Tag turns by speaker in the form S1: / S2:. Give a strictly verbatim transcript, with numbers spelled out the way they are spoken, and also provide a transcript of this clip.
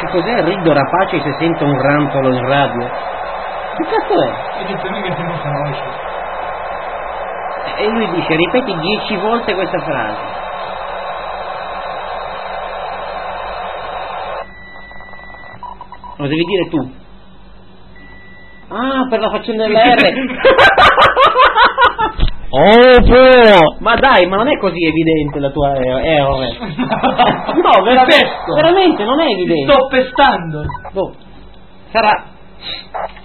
S1: Che cos'è? Rido rapace se sente un rantolo in radio? Che cazzo è?
S2: E dice lui che non conosce.
S1: E lui dice, ripeti dieci volte questa frase. Lo devi dire tu. Ah, per la faccenda della R. Oh, po! Ma dai, ma non è così evidente la tua errore. No, veramente, veramente non è evidente.
S2: Sto pestando.
S1: Boh. Sarà